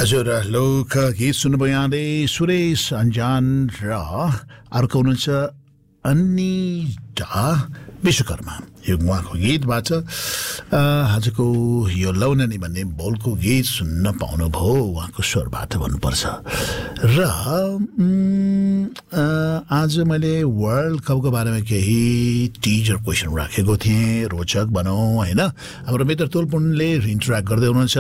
हजुर लोकगीत सुन्नुभयो यहाँले सुरेश अन्जान र अर्को हुनुहुन्छ अनिता विश्वकर्मा। यो उहाँको गीतबाट आजको यो लौननी भन्ने बोलको गीत सुन्न पाउनुभयो उहाँको स्वरबाट भन्नुपर्छ। र आज मैले वर्ल्ड कपको बारेमा केही टिजर क्वेसन राखेको थिएँ, रोचक बनाऊ होइन। हाम्रो मित्र तुलपुनले इन्टरेक्ट गर्दै हुनुहुन्छ।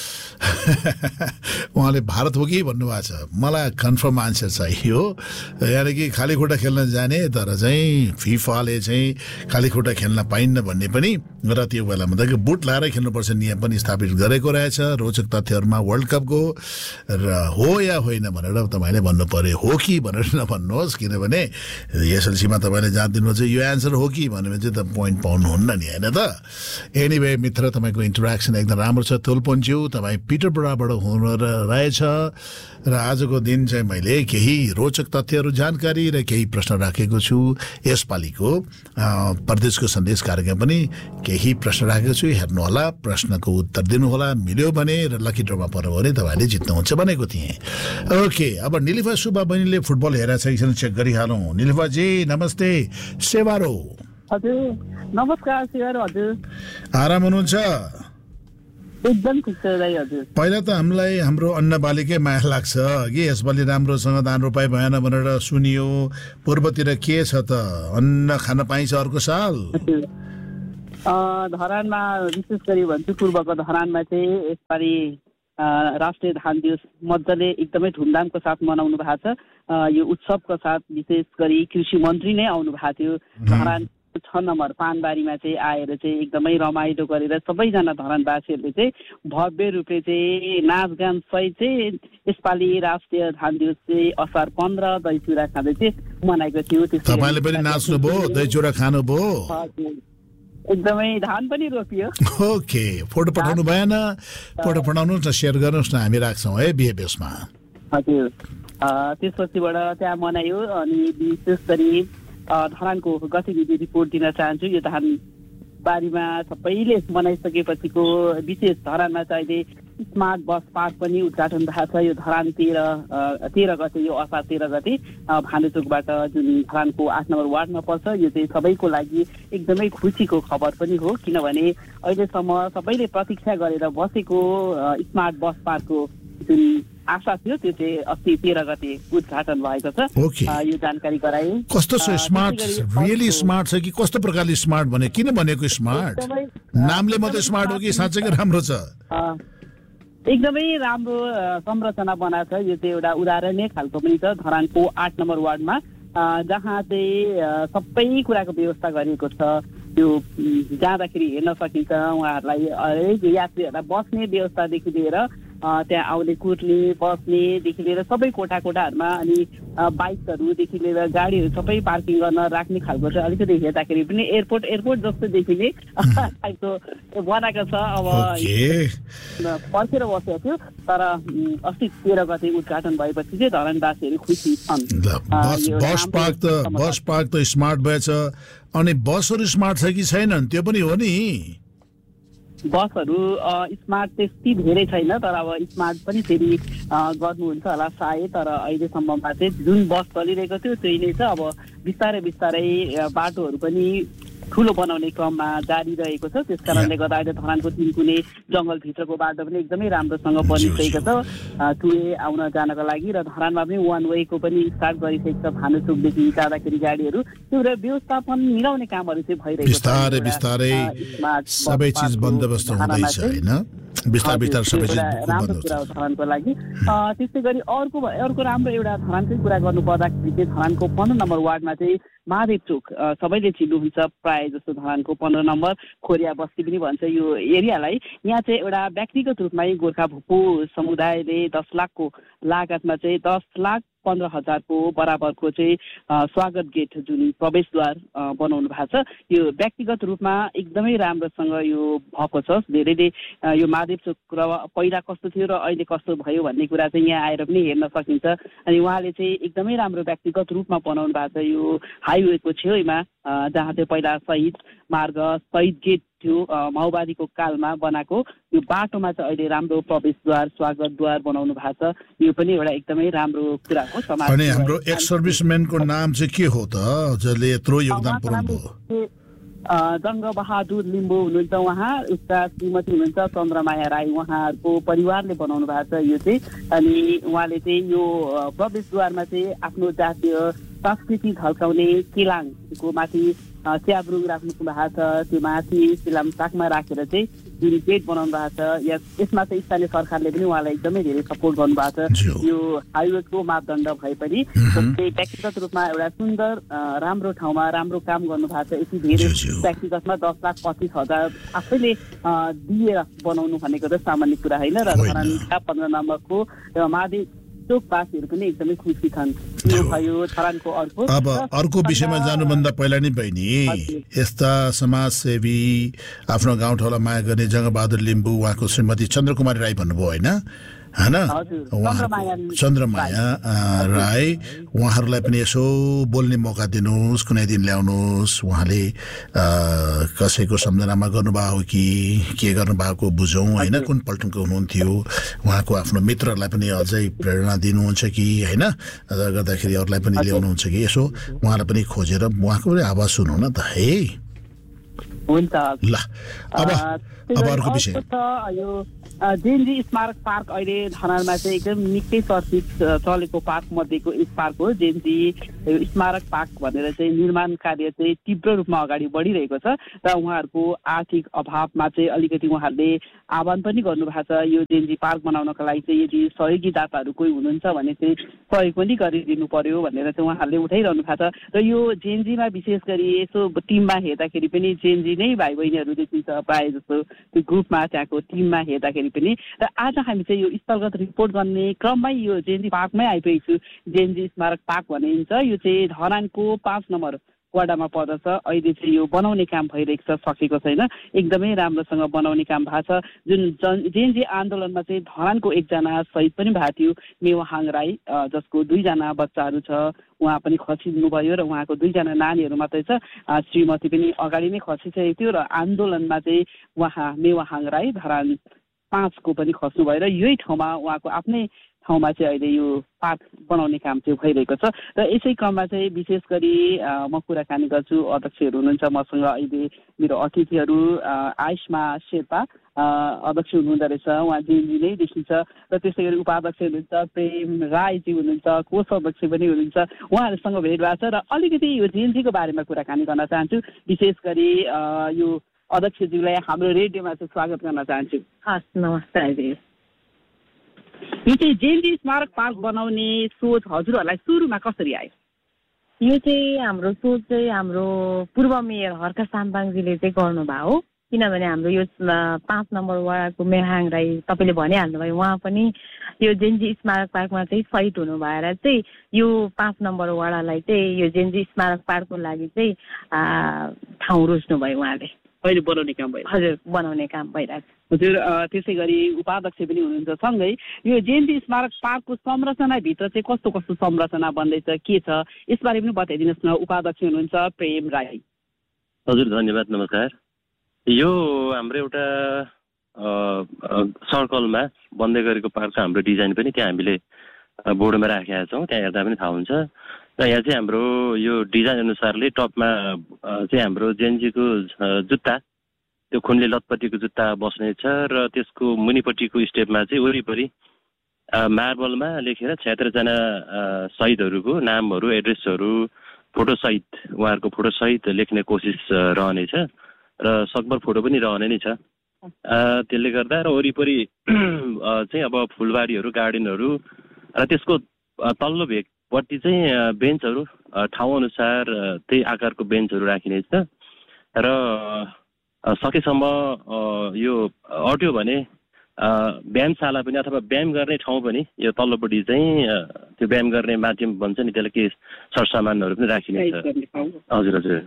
उहाँले भारत हो कि भन्नुभएको छ, मलाई कन्फर्म आन्सर चाहियो। यानि कि खाली खुट्टा खेल्न जाने तर चाहिँ फिफाले चाहिँ खाली खुट्टा खेल्न पाइन्न भन्ने पनि र त्यो बेलामा त बुट लाएरै खेल्नुपर्छ नियम पनि स्थापित गरेको रहेछ रोचक तथ्यहरूमा वर्ल्ड कपको। र हो या होइन भनेर तपाईँले भन्नु पर्यो, हो कि भनेर नभन्नुहोस्, किनभने एसएलसीमा तपाईँले जहाँ दिनुहुन्छ यो एन्सर हो कि भनेपछि चाहिँ त पोइन्ट पाउनुहुन्न नि होइन त। एनिवे मित्र, तपाईँको इन्टरेक्सन एकदम राम्रो छ। तुलपुनज्यू तपाईँ पिटरबराबाट हुनु रहेछ र आजको दिन चाहिँ मैले केही रोचक तथ्यहरू जानकारी र केही प्रश्न राखेको छु। यसपालिको परदेशको सन्देश कार्यक्रम पनि केही प्रश्न राखेको छु, हेर्नुहोला, प्रश्नको उत्तर दिनुहोला, मिल्यो भने र लकी ड्रमा पर्यो भने तपाईँले जित्नुहुन्छ भनेको थिएँ। ओके, अब निलिफा सुब्बा बहिनीले फुटबल हेरेर छ कि चेक गरिहालौँ। निलिफाजी नमस्ते, सेवारो। हजुर नमस्कार सेवारो। हजुर आराम हुनुहुन्छ? एकदम ठिक छ दाइ। हजुर पहिला त हामीलाई हाम्रो अन्न बालीकै माया लाग्छ कि यसपालि राम्रोसँग धान रोपाइ भएन भनेर सुनियो। पूर्वतिर के छ त, अन्न खान पाइन्छ अर्को साल? धरानमा विशेष गरी भन्छु पूर्वको धरानमा चाहिँ यसपालि राष्ट्रिय धान दिवस मजाले एकदमै धुमधामको साथ मनाउनु भएको छ। यो उत्सवको साथ विशेष गरी कृषि मन्त्री नै आउनु भएको थियो। धरान 6 नम्बर पानबारीमा चाहिँ आएर चाहिँ एकदमै रमाइलो गरेर सबैजना धरानवासीहरूले चाहिँ भव्य रूपले चाहिँ नाचगान सहित चाहिँ यसपालि राष्ट्रिय धान दिवस चाहिँ असार 15 दही चुरा खाँदै चाहिँ मनाएको थियो। तपाईले पनि नाच्नुभयो, दही चुरा खानुभयो? एकदमै धान पनि रोपियो। ओके, फोटो पठाउनु भएन? फोटो पठाउनुहोस् न, सेयर गर्नुहोस् न, हामी राख्छौँ है बिहेबियसमा। हजुर त्यसपछिबाट त्यहाँ मनायो। अनि विशेष गरी धरानको गतिविधि रिपोर्ट दिन चाहन्छु। यो धान बारीमा सबैले मनाइसकेपछिको विशेष धरानमा चाहिँ अहिले स्मार्ट बस पार्क पनि उद्घाटन भएको छ। यो धरान 13 गते, यो असार 13 गते भानुचोकबाट जुन धरानको 8 नम्बर वार्डमा पर्छ, यो चाहिँ सबैको लागि एकदमै खुसीको खबर पनि हो। किनभने अहिलेसम्म सबैले प्रतीक्षा गरेर बसेको स्मार्ट बस पार्कको जुन आशा थियो त्यो चाहिँ अस्ति 13 गते उद्घाटन भएको छ। यो जानकारी गराए। कस्तो छ स्मार्ट? रियली स्मार्ट छ कि कस्तो प्रकारले स्मार्ट भने? किन भनेको स्मार्ट? नामले मात्रै स्मार्ट हो कि साँच्चै राम्रो छ? एकदमै राम्रो संरचना बनाएको छ। यो चाहिँ एउटा उदाहरणीय खालको पनि छ धरानको 8 नम्बर वार्डमा, जहाँ चाहिँ सबै कुराको व्यवस्था गरिएको छ। त्यो जाँदाखेरि हेर्न सकिन्छ उहाँहरूलाई, हरेक यात्रीहरूलाई बस्ने व्यवस्थादेखि लिएर त्यहाँ आउने कुर्ने बस्नेदेखि लिएर सबै कोठाहरूमा अनि बाइकहरूदेखि लिएर गाडीहरू सबै पार्किङ गर्न राख्ने खालको चाहिँ अलिकति हेर्दाखेरि पनि एयरपोर्ट जस्तो देखिने खालको बनाएको छ। अब पर्खेर बसेको थियो, तर अस्ति 13 गते उद्घाटन भएपछि चाहिँ धरानवासीहरू खुसी छन्। बस पार्क त स्मार्ट भएछ। अनि बसहरू स्मार्ट छ कि छैनन् त्यो पनि हो नि? बसहरू स्मार्ट त्यति धेरै छैन, तर अब स्मार्ट पनि फेरि गर्नुहुन्छ होला सायद। तर अहिलेसम्ममा चाहिँ जुन बस चलिरहेको थियो त्यही नै छ। अब बिस्तारै बाटोहरू पनि ठुलो बनाउने क्रममा जारी रहेको छ। त्यस कारणले गर्दा अहिले धरानको 3 कुने जङ्गलभित्रको बाटो पनि एकदमै राम्रोसँग बनिसकेको छ टुवे आउन जानको लागि। र धरानमा पनि 1 वेको पनि स्टार्ट गरिसकेको छ। भानुचोकदेखि जाँदाखेरि गाडीहरू त्यो व्यवस्थापन मिलाउने कामहरू चाहिँ भइरहेको छ। बिस्तारै सबै चिज बन्दोबस्त हुँदैछ हैन? बिस्तार सबै चिज राम्रो कुरा हो धरानको लागि। त्यस्तै गरी अर्को राम्रो एउटा धरानकै कुरा गर्नु पर्दाखेरि चाहिँ धरानको 15 नम्बर वार्डमा चाहिँ महादेव चोक सबैले चिन्नुहुन्छ प्राय जस्तो। धरानको 15 नम्बर खोरिया बस्ती पनि भन्छ यो एरियालाई। यहाँ चाहिँ एउटा व्यक्तिगत रूपमै गोर्खा भूपू समुदायले 10 लाखको लागतमा चाहिँ 10,15,000 को बराबरको चाहिँ स्वागत गेट जुन प्रवेशद्वार बनाउनु भएको छ। यो व्यक्तिगत रूपमा एकदमै राम्रोसँग यो भएको छ। धेरैले यो महादेव चोक पहिला कस्तो थियो र अहिले कस्तो भयो भन्ने कुरा चाहिँ यहाँ आएर पनि हेर्न सकिन्छ। अनि उहाँले चाहिँ एकदमै राम्रो व्यक्तिगत रूपमा बनाउनु भएको छ। यो हाइवेको छेउमा जहाँ चाहिँ पहिला शहीद मार्ग, शहीद गेट थियो माओवादीको कालमा बनाएको यो बाटोमा चाहिँ अहिले राम्रो प्रवेशद्वार स्वागतद्वार बनाउनु भएको छ यो पनि एउटा एकदमै राम्रो कुरा हो समाज। अनि हाम्रो एक्स सर्भिसम्यानको नाम चाहिँ के हो त जसले यत्रो योगदान पुर्याउनु भयो? जङ्गबहादुर लिम्बू हुनुहुन्छ उहाँ, उसका श्रीमती हुनुहुन्छ चन्द्रमाया राई, उहाँहरूको परिवारले बनाउनु भएको छ यो चाहिँ। अनि उहाँले चाहिँ यो प्रवेशद्वारमा चाहिँ आफ्नो जातीय संस्कृति झल्काउने किलाङको माथि च्याब्रुङ राख्नु भएको छ, त्यो माथि सिलाम सागमा राखेर चाहिँ जुन गेट बनाउनु भएको छ यसमा चाहिँ स्थानीय सरकारले पनि उहाँलाई एकदमै धेरै सपोर्ट गर्नुभएको छ। यो हाइवेको मापदण्ड भए पनि व्यक्तिगत रूपमा एउटा सुन्दर राम्रो ठाउँमा राम्रो काम गर्नुभएको छ। यति धेरै व्यक्तिगतमा 10,25,000 आफैले दिएर बनाउनु भनेको त सामान्य कुरा होइन र धरानका 15 नम्बरको माधि चोकवासीहरू पनि एकदमै खुसी छन्। यो भयो धरानको अर्को। अब अर्को विषयमा जानुभन्दा पहिला नि बहिनी यस्ता समाजसेवी आफ्नो गाउँठाउँलाई माया गर्ने जङ्गबहादुर लिम्बू उहाँको श्रीमती चन्द्रकुमारी राई भन्नुभयो होइन चन्द्रमाया राई उहाँहरूलाई पनि यसो बोल्ने मौका दिनुहोस्, कुनै दिन ल्याउनुहोस्। उहाँले कसैको सम्झनामा गर्नुभएको हो कि के गर्नुभएको बुझौँ होइन, कुन पल्टनको हुनुहुन्थ्यो, उहाँको आफ्नो मित्रहरूलाई पनि अझै प्रेरणा दिनुहुन्छ कि होइन, गर्दाखेरि अरूलाई पनि ल्याउनुहुन्छ कि यसो उहाँलाई पनि खोजेर उहाँको पनि आवाज सुनौ न त है। हुन्छ ल अब अर्को विषय जेएनजी स्मारक पार्क अहिले धरानमा चाहिँ एकदम निकै चर्चित चलेको पार्क मध्येको एक पार्क हो। जेएनजी स्मारक पार्क भनेर चाहिँ निर्माण कार्य चाहिँ तीव्र रूपमा अगाडि बढिरहेको छ र उहाँहरूको आर्थिक अभावमा चाहिँ अलिकति उहाँहरूले आह्वान पनि गर्नुभएको छ। यो जेएनजी पार्क बनाउनका लागि चाहिँ यदि सहयोगी दाताहरू कोही हुनुहुन्छ भने चाहिँ सहयोग पनि गरिदिनु पर्यो भनेर चाहिँ उहाँहरूले उठाइरहनु भएको छ। र यो जेएनजीमा विशेष गरी यसो टिममा हेर्दाखेरि पनि जेएनजी नै भाइ बहिनीहरू देखिन्छ प्रायः जस्तो त्यो ग्रुपमा त्यहाँको टिममा हेर्दाखेरि पनि। र आज हामी चाहिँ यो स्थलगत रिपोर्ट गर्ने क्रममै यो जेएनजी पार्कमै आइपुगेको छु। जेएनजी स्मारक पार्क भनिन्छ यो चाहिँ धरानको 5 नम्बर वाडामा पर्दछ। अहिले चाहिँ यो बनाउने काम भइरहेको छ, सकेको छैन, एकदमै राम्रोसँग बनाउने काम भएको छ। जुन जेएनजी आन्दोलनमा चाहिँ धरानको एकजना शहीद पनि भएको थियो मेवाहाङ राई, जसको 2 जना बच्चाहरू छ, उहाँ पनि खसिनुभयो र उहाँको 2 जना नानीहरू मात्रै छ, श्रीमती पनि अगाडि नै खसिसकेको थियो। र आन्दोलनमा चाहिँ उहाँ मेवाहाङ राई धरान 5 को पनि खस्नु भएर यही ठाउँमा उहाँको आफ्नै ठाउँमा चाहिँ अहिले यो पार्क बनाउने काम चाहिँ भइरहेको छ। र यसै क्रममा चाहिँ विशेष गरी म कुराकानी गर्छु, अध्यक्षहरू हुनुहुन्छ मसँग अहिले मेरो अतिथिहरू आयुष्मा शेर्पा अध्यक्ष हुनुहुँदो रहेछ, उहाँ जेएनजी नै देखिन्छ। र त्यसै गरी उपाध्यक्ष हुनुहुन्छ प्रेम राईजी हुनुहुन्छ, कोषाध्यक्ष पनि हुनुहुन्छ, उहाँहरूसँग भेट भएको छ। र अलिकति यो जेएनजीको बारेमा कुराकानी गर्न चाहन्छु। विशेष गरी यो अध्यक्षज्यूलाई हाम्रो रेडियोमा चाहिँ स्वागत गर्न चाहन्छु। हस् नमस्ते। यो चाहिँ जेएनजी स्मारक पार्क बनाउने सोच हजुरहरूलाई सुरुमा कसरी आयो? यो चाहिँ हाम्रो सोच चाहिँ हाम्रो पूर्व मेयर हर्का साम्पाङजीले चाहिँ गर्नुभयो। किनभने हाम्रो यो 5 नम्बर वाडाको मेहाङ राई तपाईँले भनिहाल्नुभयो, उहाँ पनि यो जेएनजी स्मारक पार्कमा चाहिँ शहीद हुनु भएर चाहिँ यो 5 नम्बर वाडालाई चाहिँ यो जेएनजी स्मारक पार्कको लागि चाहिँ ठाउँ रोज्नुभयो उहाँले। अहिले बनाउने काम भइरहेको? हजुर, बनाउने काम भइरहेको छ। हजुर, त्यसै गरी उपाध्यक्ष पनि हुनुहुन्छ सँगै। यो जेएनजी स्मारक पार्कको संरचनाभित्र चाहिँ कस्तो कस्तो संरचना बन्दैछ, के छ, यसबारे पनि बताइदिनुहोस् न। उपाध्यक्ष हुनुहुन्छ प्रेम राई। हजुर धन्यवाद, नमस्कार। यो हाम्रो एउटा सर्कलमा बन्दै गरेको पार्कको हाम्रो डिजाइन पनि त्यहाँ हामीले बोर्डमा राखेका छौँ, त्यहाँ हेर्दा पनि थाहा हुन्छ। र यहाँ चाहिँ हाम्रो यो डिजाइन अनुसारले टपमा चाहिँ हाम्रो जेएनजीको जुत्ता, त्यो खुनले लतपतिको जुत्ता बस्नेछ र त्यसको मुनिपट्टिको स्टेपमा चाहिँ वरिपरि मार्बलमा लेखेर 76 जना शहीदहरूको नामहरू, एड्रेसहरू, फोटोसहित उहाँहरूको फोटोसहित लेख्ने कोसिस रहनेछ र सकभर फोटो पनि रहने नै छ। त्यसले गर्दा र वरिपरि चाहिँ अब फुलबारीहरू, गार्डनहरू र त्यसको तल्लो भेगपट्टि चाहिँ बेन्चहरू ठाउँ अनुसार त्यही आकारको बेन्चहरू राखिनेछ। र सकेसम्म यो अट्यो भने व्यायामशाला पनि अथवा व्यायाम गर्ने ठाउँ पनि यो तल्लोपट्टि चाहिँ त्यो व्यायाम गर्ने माध्यम भन्छ नि त्यसलाई, के सरसामानहरू पनि राखिनेछ। हजुर हजुर।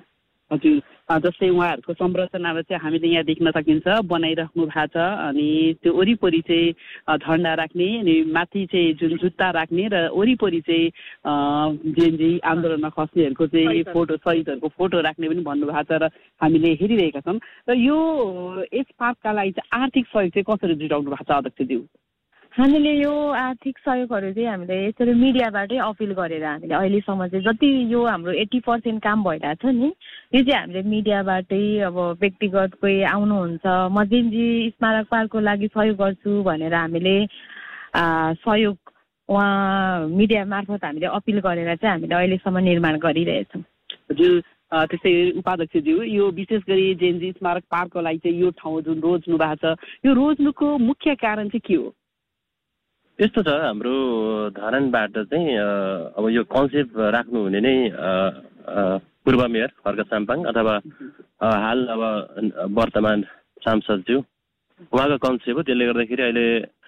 हजुर, जस्तै उहाँहरूको संरचनालाई चाहिँ हामीले यहाँ देख्न सकिन्छ, बनाइराख्नु भएको छ। अनि त्यो वरिपरि चाहिँ झन्डा राख्ने, अनि माथि चाहिँ जुन जुत्ता राख्ने र वरिपरि चाहिँ जेएनजी आन्दोलनमा खस्नेहरूको चाहिँ फोटो, शहीदहरूको फोटो राख्ने पनि भन्नुभएको छ र हामीले हेरिरहेका छौँ। र यो यस पार्कका लागि चाहिँ आर्थिक सहयोग चाहिँ कसरी जुटाउनु भएको छ अध्यक्षज्यू? हामीले यो आर्थिक सहयोगहरू चाहिँ हामीले यसरी मिडियाबाटै अपिल गरेर हामीले अहिलेसम्म चाहिँ जति यो हाम्रो 80% काम भइरहेछ नि, यो चाहिँ हामीले मिडियाबाटै अब व्यक्तिगत कोही आउनुहुन्छ म जेएनजी स्मारक पार्कको लागि सहयोग गर्छु भनेर हामीले सहयोग उहाँ मिडिया मार्फत हामीले अपिल गरेर चाहिँ हामीले अहिलेसम्म निर्माण गरिरहेछौँ। हजुर, त्यसै उपाध्यक्षज्यू, यो विशेष गरी जेएनजी स्मारक पार्कको लागि चाहिँ यो ठाउँ जुन रोज्नु भएको छ, यो रोज्नुको मुख्य कारण चाहिँ के हो? यस्तो छ, हाम्रो धरानबाट चाहिँ अब यो कन्सेप्ट राख्नुहुने नै पूर्व मेयर खड्का साम्पाङ अथवा हाल अब वर्तमान सांसदज्यू, उहाँको कन्सेप्ट हो। त्यसले गर्दाखेरि अहिले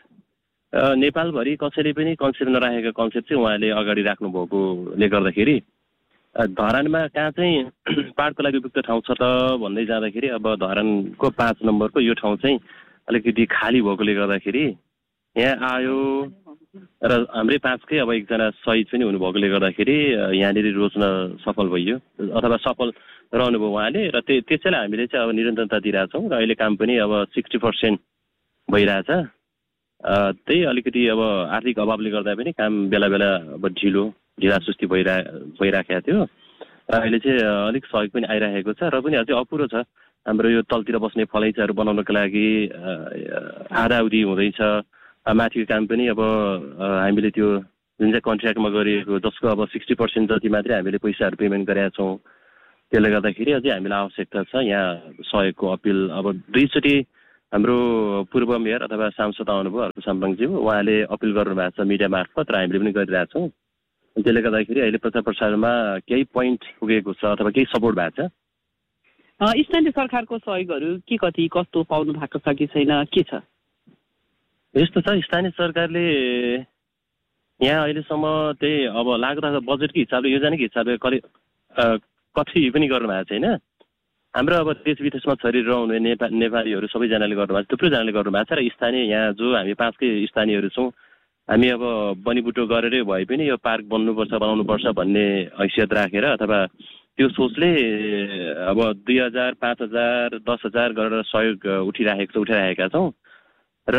नेपालभरि कसैले पनि कन्सेप्ट नराखेको कन्सेप्ट चाहिँ उहाँले अगाडि राख्नुभएकोले गर्दाखेरि धरानमा कहाँ चाहिँ पार्कको लागि उपयुक्त ठाउँ छ त भन्दै जाँदाखेरि अब धरानको 5 नम्बरको यो ठाउँ चाहिँ अलिकति खाली भएकोले गर्दाखेरि यहाँ आयो र हाम्रै 5कै अब एकजना शहीद पनि हुनुभएकोले गर्दाखेरि यहाँनिर रोज्न सफल भइयो अथवा सफल रहनुभयो उहाँले। र त्यसैलाई हामीले चाहिँ अब निरन्तरता दिइरहेछौँ र अहिले काम पनि अब 60% भइरहेछ। त्यही अलिकति अब आर्थिक अभावले गर्दा पनि काम बेला बेला अब ढिलासुस्ती भइराखेको थियो र अहिले चाहिँ अलिक सहयोग पनि आइरहेको छ। र पनि अझै अपुरो छ, हाम्रो यो तलतिर बस्ने फलैचाहरू बनाउनको लागि आधाउधी हुँदैछ। माथिको काम पनि अब हामीले त्यो जुन चाहिँ कन्ट्र्याक्टमा गरिएको जसको अब 60% जति मात्रै हामीले पैसाहरू पेमेन्ट गरेका छौँ। त्यसले गर्दाखेरि अझै हामीलाई आवश्यकता छ यहाँ सहयोगको अपिल। अब 2 चोटि हाम्रो पूर्व मेयर अथवा सांसद आउनुभयो खड्का साम्पाङज्यू, उहाँले अपिल गर्नुभएको छ मिडिया मार्फत र हामीले पनि गरिरहेछौँ। त्यसले गर्दाखेरि अहिले प्रचार प्रसारमा केही पोइन्ट पुगेको छ अथवा केही सपोर्ट भएको छ। स्थानीय सरकारको सहयोगहरू के कति कस्तो पाउनु भएको छ कि छैन, के छ? यस्तो छ, स्थानीय सरकारले यहाँ अहिलेसम्म त्यही अब लाग्दा बजेटको हिसाबले योजनाको हिसाबले कति पनि गर्नुभएको छैन। हाम्रो अब देश विदेशमा छरिरहने नेपालीहरू सबैजनाले गर्नुभएको छ, थुप्रैजनाले गर्नुभएको छ। र स्थानीय यहाँ जो हामी 5कै स्थानीयहरू छौँ, हामी अब बनिबुटो गरेरै भए पनि यो पार्क बन्नुपर्छ बनाउनुपर्छ भन्ने हैसियत राखेर अथवा त्यो सोचले अब 2000, 5000, 10,000 गरेर सहयोग उठाइरहेका छौँ। र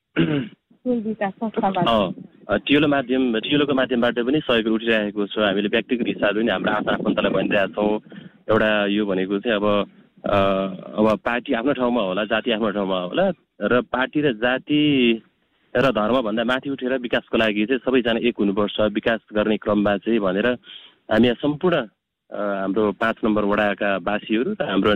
टियोलोको माध्यमबाट पनि सहयोग उठिरहेको छ। हामीले व्यक्तिगत हिसाबले पनि हाम्रो आफ्नो आफन्तलाई भनिरहेका छौँ। एउटा यो भनेको चाहिँ अब पार्टी आफ्नो ठाउँमा होला, जाति आफ्नो ठाउँमा होला, र पार्टी र जाति र धर्मभन्दा माथि उठेर विकासको लागि चाहिँ सबैजना एक हुनुपर्छ विकास गर्ने क्रममा चाहिँ भनेर हामी सम्पूर्ण हाम्रो 5 नम्बर वडाका वासीहरू र हाम्रो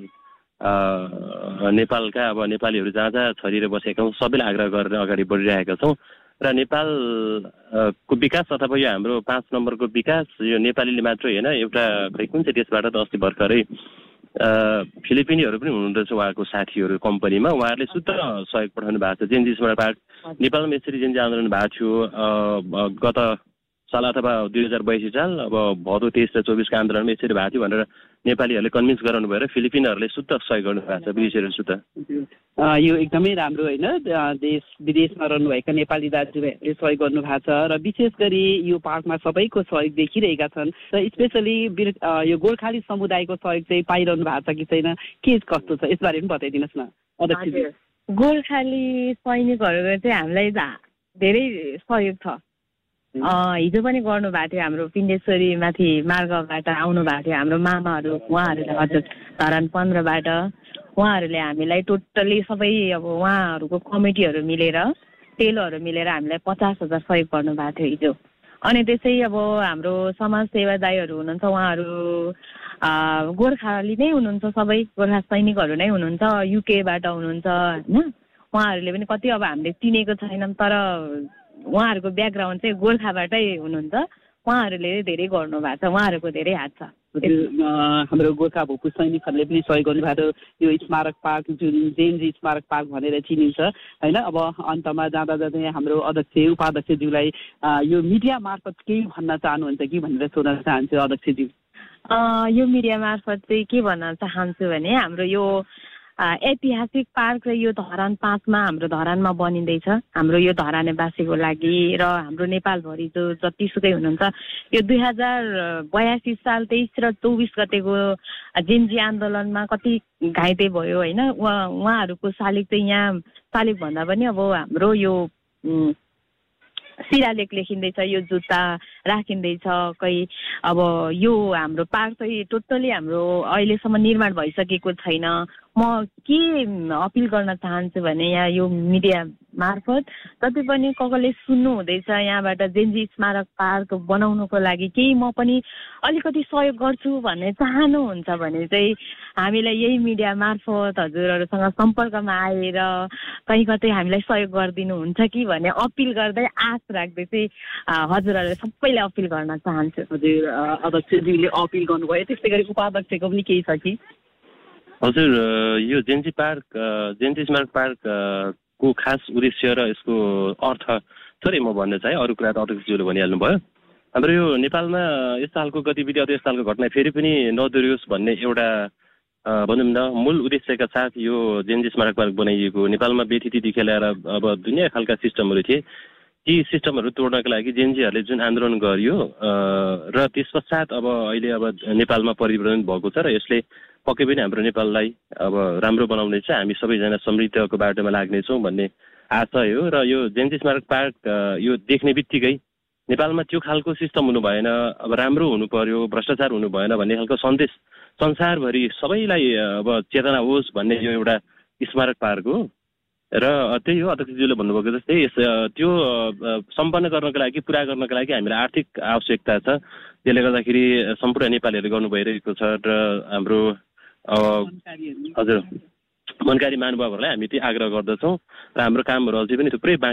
नेपालका अब नेपालीहरू जहाँ जहाँ छरिएर बसेका छौँ सबैलाई आग्रह गरेर अगाडि बढिरहेका छौँ। र नेपालको विकास अथवा यो हाम्रो 5 नम्बरको विकास यो नेपालीले मात्र होइन, एउटा खै कुन चाहिँ देशबाट त अस्ति भर्खरै फिलिपिनीहरू पनि हुनुहुँदो रहेछ उहाँको साथीहरू कम्पनीमा, उहाँहरूले शुद्ध सहयोग पठाउनु भएको छ। जेएनजी स्मारक पार्क नेपालमा यसरी जेएनजी आन्दोलन भएको थियो गत साल अथवा 2082 साल, अब भदौ 23 र 24 का आन्दोलनमा यसरी भएको थियो भनेर नेपालीहरूले कन्भिन्स गराउनु भएर फिलिपिनहरूले शुद्ध सहयोग गर्नु भएको छ, विदेशीहरू शुद्ध। यो एकदमै राम्रो होइन, देश विदेशमा रहनुभएका नेपाली दाजुभाइहरूले सहयोग गर्नु भएको छ र विशेष गरी यो पार्कमा सबैको सहयोग देखिरहेका छन्। र स्पेसली यो गोर्खाली समुदायको सहयोग चाहिँ पाइरहनु भएको छ कि छैन, के कस्तो छ यसबारे पनि बताइदिनुहोस् न अध्यक्षजी। गोर्खाली सैनिकहरूको चाहिँ हामीलाई धेरै सहयोग छ। हिजो पनि गर्नुभएको थियो, हाम्रो पिण्डेश्वरी माथि मार्गबाट आउनु भएको थियो हाम्रो मामाहरू, उहाँहरूले हजुर धरान 15बाट उहाँहरूले हामीलाई टोटल्ली सबै अब उहाँहरूको कमिटीहरू मिलेर तेलहरू मिलेर हामीलाई 50,000 सहयोग गर्नुभएको थियो हिजो। अनि त्यसै अब हाम्रो समाज सेवादायीहरू हुनुहुन्छ, उहाँहरू गोर्खाली नै हुनुहुन्छ, सबै गोर्खा सैनिकहरू नै हुनुहुन्छ, युकेबाट हुनुहुन्छ होइन। उहाँहरूले पनि कति अब हामीले चिनेको छैनौँ, तर उहाँहरूको ब्याकग्राउन्ड चाहिँ गोर्खाबाटै हुनुहुन्छ। उहाँहरूले धेरै गर्नुभएको छ, उहाँहरूको धेरै हात छ। हाम्रो गोर्खा भूपू सैनिकहरूले पनि सहयोग गर्नुभएको यो स्मारक पार्क जुन जेएनजी स्मारक पार्क भनेर चिनिन्छ होइन। अब अन्तमा जाँदा जाँदै हाम्रो अध्यक्ष उपाध्यक्षज्यूलाई यो मिडिया मार्फत केही भन्न चाहनुहुन्छ कि भनेर सोध्न चाहन्छु अध्यक्षज्यू। यो मिडिया मार्फत चाहिँ के भन्न चाहन्छु भने हाम्रो यो ऐतिहासिक पार्क र यो धरान 5 मा हाम्रो धरानमा बनिँदैछ हाम्रो यो धरानेवासीको लागि र हाम्रो नेपालभरि जो जतिसुकै हुनुहुन्छ यो 2082 साल 23 र 24 गतेको जेन्जी आन्दोलनमा कति घाइते भयो हैन उहाँहरुको शालिग चाहिँ यहाँ शालिग भन्दा पनि अब हाम्रो यो शिलालेख लेखिँदैछ यो जुत्ता राखिँदैछ कही अब यो हाम्रो पार्क चाहिँ टोटली हाम्रो अहिलेसम्म निर्माण भइसकेको छैन म के अपिल गर्न चाहन्छु भने यहाँ यो मिडिया मार्फत जति पनि कसले सुन्नु हुँदैछ यहाँबाट जेन्जी स्मारक पार्क बनाउनको लागि केही म पनि अलिकति सहयोग गर्छु भन्ने चाहनुहुन्छ भने चाहिँ हामीलाई यही मिडिया मार्फत हजुरहरुसँग सम्पर्कमा आएर कहीं कतै हामीलाई सहयोग गरिदिनुहुन्छ कि भन्ने अपिल गर्दै आश राख्दै चाहिँ हजुरहरुले सबैले अपिल गर्न चाहन्छु। हजुर अध्यक्षजीले अपिल गर्नुभयो त्यस्तै गरी उपाध्यक्षको पनि केही छ कि? हजुर यो जेन्जी स्मारक पार्क को खास उद्देश्य र यसको अर्थ थोरै म भन्न चाहे अरु कुरा त अध्यक्षज्यूले भनिहाल्नु भयो। हाम्रो यो नेपालमा यस्तो खालको गतिविधि अथवा यस्तो खालको घटना फेरि पनि नदोहोरियोस् भन्ने एउटा भनौँ न मूल उद्देश्यका साथ यो जेन्जी स्मारक पार्क बनाइएको नेपालमा व्यथितिदेखि लिएर अब दुनिया खालका सिस्टमहरू थिए ती सिस्टमहरू तोड्नका लागि जेन्जीहरूले जुन आन्दोलन गर्यो र त्यसपश्चात अब अहिले अब नेपालमा परिवर्तन भएको छ र यसले पक्कै पनि हाम्रो नेपाललाई अब राम्रो बनाउनेछ हामी सबैजना समृद्धिको बाटोमा लाग्नेछौँ भन्ने आशा हो। र यो जेन्जी स्मारक पार्क यो देख्ने बित्तिकै नेपालमा त्यो खालको सिस्टम हुनु भएन अब राम्रो हुनु पर्यो भ्रष्टाचार हुनु भएन भन्ने खालको सन्देश संसारभरि सबैलाई अब चेतना होस् भन्ने यो एउटा स्मारक पार्क हो। र त्यही हो अध्यक्षज्यूले भन्नुभएको जस्तै त्यो सम्पन्न गर्नको लागि पुरा गर्नको लागि हामीलाई आर्थिक आवश्यकता छ त्यसले गर्दाखेरि सम्पूर्ण नेपालीहरूले गर्नु भइरहेको छ र हाम्रो हजुर मनकारी महानुभावहरूलाई हामी त्यही आग्रह गर्दछौँ र हाम्रो कामहरू अझै पनि थुप्रै बाँकी